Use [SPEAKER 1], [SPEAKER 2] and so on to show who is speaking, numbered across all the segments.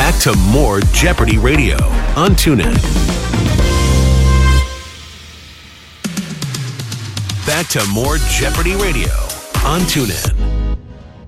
[SPEAKER 1] Back to more Jeopardy Radio on TuneIn. Back to more Jeopardy Radio on TuneIn.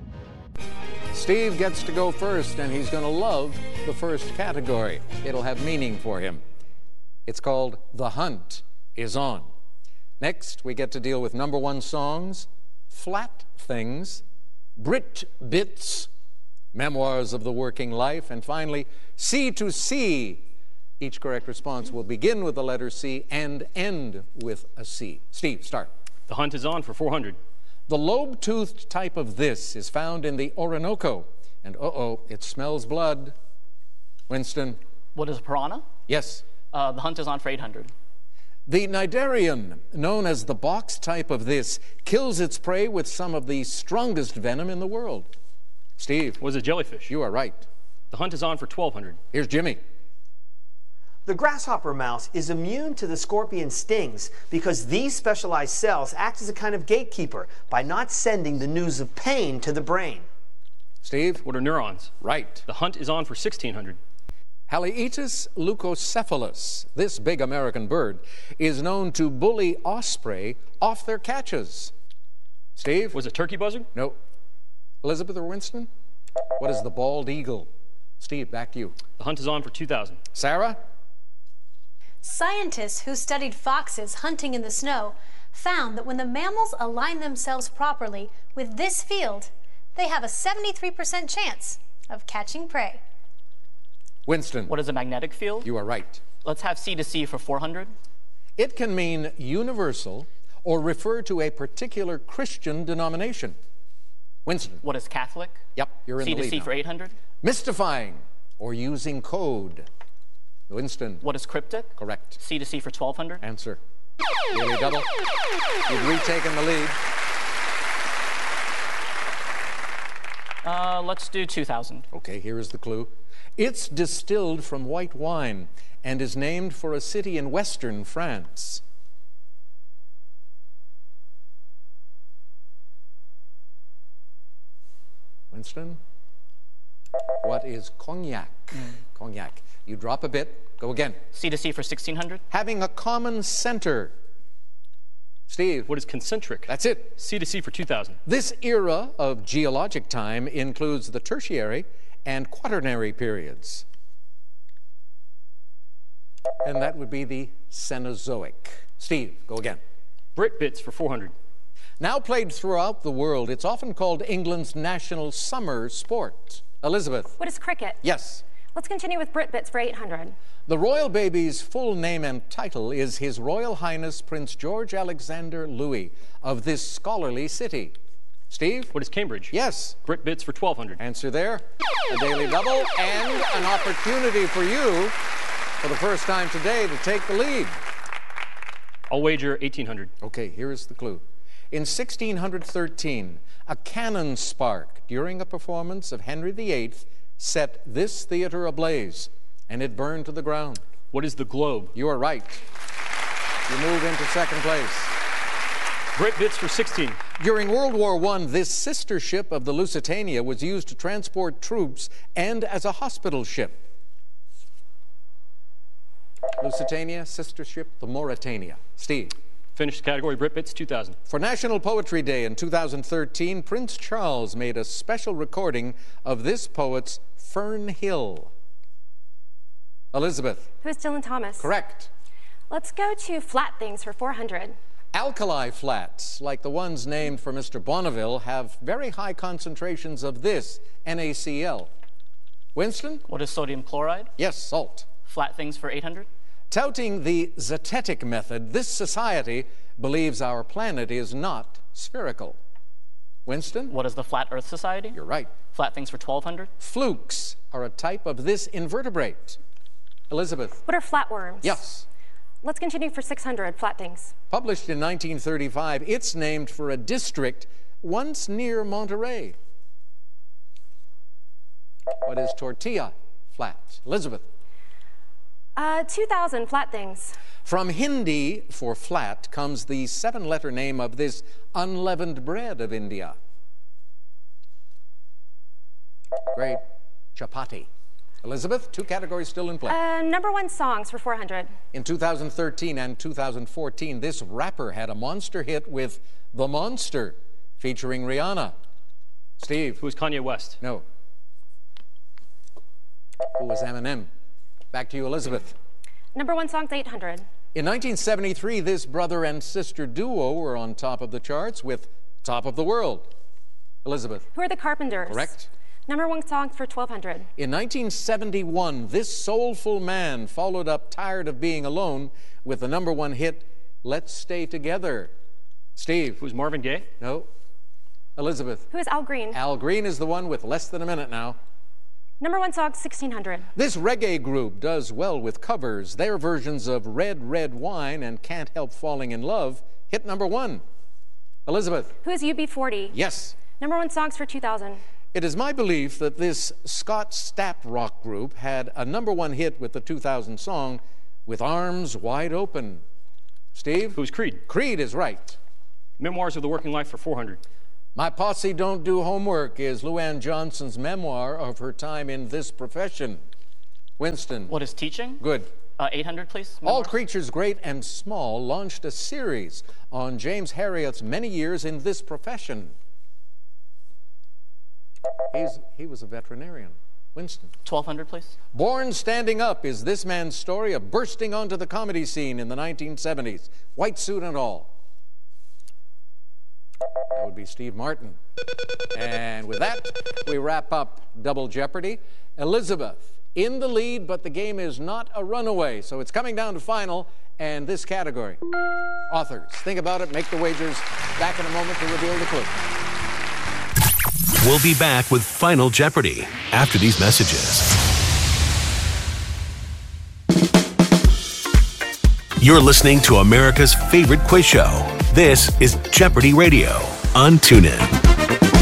[SPEAKER 2] Steve gets to go first, and he's going to love the first category. It'll have meaning for him. It's called The Hunt Is On. Next, we get to deal with number one songs, flat things, Brit Bits, memoirs of the working life, and finally, C to C. Each correct response will begin with the letter C and end with a C. Steve, start.
[SPEAKER 3] The Hunt Is On for 400.
[SPEAKER 2] The lobe-toothed type of this is found in the Orinoco, and it smells blood. Winston.
[SPEAKER 4] What is a piranha?
[SPEAKER 2] Yes.
[SPEAKER 4] The Hunt Is On for 800.
[SPEAKER 2] The Cnidarian, known as the box type of this, kills its prey with some of the strongest venom in the world. Steve.
[SPEAKER 3] Was a jellyfish.
[SPEAKER 2] You are right.
[SPEAKER 3] The Hunt Is On for 1200.
[SPEAKER 2] Here's Jimmy.
[SPEAKER 5] The grasshopper mouse is immune to the scorpion stings because these specialized cells act as a kind of gatekeeper by not sending the news of pain to the brain.
[SPEAKER 2] Steve?
[SPEAKER 3] What are neurons?
[SPEAKER 2] Right.
[SPEAKER 3] The Hunt Is On for 1600.
[SPEAKER 2] Haliaeetus leucocephalus, this big American bird, is known to bully osprey off their catches. Steve?
[SPEAKER 3] Was it turkey buzzard?
[SPEAKER 2] No. Elizabeth or Winston? What is the bald eagle? Steve, back to you.
[SPEAKER 3] The Hunt Is On for 2000.
[SPEAKER 2] Sarah?
[SPEAKER 6] Scientists who studied foxes hunting in the snow found that when the mammals align themselves properly with this field, they have a 73% chance of catching prey.
[SPEAKER 2] Winston.
[SPEAKER 4] What is a magnetic field?
[SPEAKER 2] You are right.
[SPEAKER 4] Let's have C to C for 400.
[SPEAKER 2] It can mean universal or refer to a particular Christian denomination. Winston.
[SPEAKER 4] What is Catholic?
[SPEAKER 2] Yep, you're in the lead.
[SPEAKER 4] C to C
[SPEAKER 2] now.
[SPEAKER 4] for 800.
[SPEAKER 2] Mystifying or using code. Winston.
[SPEAKER 4] What is cryptic?
[SPEAKER 2] Correct.
[SPEAKER 4] C to C for 1200.
[SPEAKER 2] Answer. Daily double. You've retaken the lead.
[SPEAKER 4] Let's do 2000.
[SPEAKER 2] Okay, here is the clue. It's distilled from white wine and is named for a city in western France. Winston? What is cognac? Cognac. You drop a bit. Go again.
[SPEAKER 4] C to C for 1600.
[SPEAKER 2] Having a common center. Steve.
[SPEAKER 3] What is concentric?
[SPEAKER 2] That's it.
[SPEAKER 3] C to C for 2000.
[SPEAKER 2] This era of geologic time includes the Tertiary and Quaternary periods. And that would be the Cenozoic. Steve, go again.
[SPEAKER 3] Brit Bits for 400.
[SPEAKER 2] Now played throughout the world, it's often called England's national summer sport. Elizabeth.
[SPEAKER 7] What is cricket?
[SPEAKER 2] Yes.
[SPEAKER 7] Let's continue with Brit Bits for 800.
[SPEAKER 2] The royal baby's full name and title is His Royal Highness Prince George Alexander Louis of this scholarly city. Steve?
[SPEAKER 3] What is Cambridge?
[SPEAKER 2] Yes.
[SPEAKER 3] Brit Bits for 1200.
[SPEAKER 2] Answer there. A daily double and an opportunity for you for the first time today to take the lead.
[SPEAKER 3] I'll wager 1800.
[SPEAKER 2] Okay, here is the clue. In 1613, a cannon spark during a performance of Henry VIII set this theater ablaze, and it burned to the ground.
[SPEAKER 3] What is the globe?
[SPEAKER 2] You are right. You move into second place.
[SPEAKER 3] Brit Bits for 16.
[SPEAKER 2] During World War I, this sister ship of the Lusitania was used to transport troops and as a hospital ship. Lusitania, sister ship, the Mauretania. Steve.
[SPEAKER 3] Finished category Brit Bits 2000.
[SPEAKER 2] For National Poetry Day in 2013, Prince Charles made a special recording of this poet's Fern Hill. Elizabeth.
[SPEAKER 7] Who is Dylan Thomas?
[SPEAKER 2] Correct.
[SPEAKER 7] Let's go to flat things for 400.
[SPEAKER 2] Alkali flats, like the ones named for Mr. Bonneville, have very high concentrations of this, NaCl. Winston?
[SPEAKER 4] What is sodium chloride?
[SPEAKER 2] Yes, salt.
[SPEAKER 4] Flat things for 800.
[SPEAKER 2] Touting the zetetic method, this society believes our planet is not spherical. Winston?
[SPEAKER 4] What is the Flat Earth Society?
[SPEAKER 2] You're right.
[SPEAKER 4] Flat things for 1200.
[SPEAKER 2] Flukes are a type of this invertebrate. Elizabeth?
[SPEAKER 7] What are flatworms?
[SPEAKER 2] Yes.
[SPEAKER 7] Let's continue for 600. Flat things.
[SPEAKER 2] Published in 1935, it's named for a district once near Monterey. What is tortilla flat? Elizabeth?
[SPEAKER 7] 2000. Flat things.
[SPEAKER 2] From Hindi for flat comes the 7-letter name of this unleavened bread of India. Great. Chapati. Elizabeth, 2 categories still in play.
[SPEAKER 7] Number one songs for 400.
[SPEAKER 2] In 2013 and 2014, this rapper had a monster hit with The Monster, featuring Rihanna. Steve.
[SPEAKER 3] Who was Kanye West?
[SPEAKER 2] No. Who was Eminem? Back to you, Elizabeth.
[SPEAKER 7] Number one songs 800.
[SPEAKER 2] In 1973, this brother and sister duo were on top of the charts with Top of the World. Elizabeth.
[SPEAKER 7] Who are the Carpenters?
[SPEAKER 2] Correct.
[SPEAKER 7] Number one songs for 1200.
[SPEAKER 2] In 1971, this soulful man followed up Tired of Being Alone with the number one hit, Let's Stay Together. Steve.
[SPEAKER 3] Who was Marvin Gaye?
[SPEAKER 2] No. Elizabeth.
[SPEAKER 7] Who is Al Green?
[SPEAKER 2] Al Green is the one with less than a minute now.
[SPEAKER 7] Number one songs 1600.
[SPEAKER 2] This reggae group does well with covers. Their versions of Red, Red Wine and Can't Help Falling in Love hit number one. Elizabeth.
[SPEAKER 7] Who is UB40?
[SPEAKER 2] Yes.
[SPEAKER 7] Number one songs for 2000.
[SPEAKER 2] It is my belief that this Scott Stapp rock group had a number one hit with the 2000 song With Arms Wide Open. Steve?
[SPEAKER 3] Who was Creed?
[SPEAKER 2] Creed is right.
[SPEAKER 3] Memoirs of the Working Life for 400.
[SPEAKER 2] My Posse Don't Do Homework is Luann Johnson's memoir of her time in this profession. Winston.
[SPEAKER 4] What is teaching?
[SPEAKER 2] Good.
[SPEAKER 4] 800, please.
[SPEAKER 2] All
[SPEAKER 4] Memoirs.
[SPEAKER 2] Creatures Great and Small launched a series on James Herriot's many years in this profession. He was a veterinarian. Winston.
[SPEAKER 4] 1200, please.
[SPEAKER 2] Born Standing Up is this man's story of bursting onto the comedy scene in the 1970s, white suit and all. That would be Steve Martin. And with that, we wrap up Double Jeopardy. Elizabeth in the lead, but the game is not a runaway, so it's coming down to final and this category. Authors, think about it, make the wagers. Back in a moment to reveal the clue.
[SPEAKER 1] We'll be back with Final Jeopardy after these messages. You're listening to America's favorite quiz show. This is Jeopardy Radio on TuneIn.